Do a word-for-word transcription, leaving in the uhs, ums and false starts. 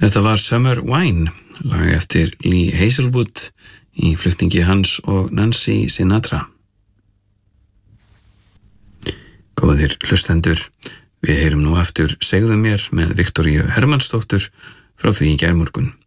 Þetta var Summer Wine, lag eftir Lee Hazelwood í flutningi hans og Nancy Sinatra. Góðir hlustendur, við heyrum nú aftur Segðu mér með Viktoríu Hermannsdóttur frá því í gærmorgun.